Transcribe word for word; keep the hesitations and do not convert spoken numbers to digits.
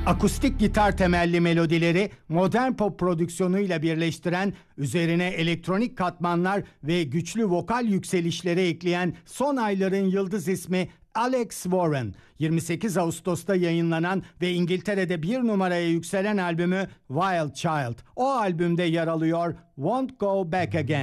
Akustik gitar temelli melodileri modern pop prodüksiyonuyla birleştiren, üzerine elektronik katmanlar ve güçlü vokal yükselişleri ekleyen son ayların yıldız ismi Alex Warren. yirmi sekiz Ağustos'ta yayınlanan ve İngiltere'de bir numaraya yükselen albümü Wild Child. O albümde yer alıyor Won't Go Back Again.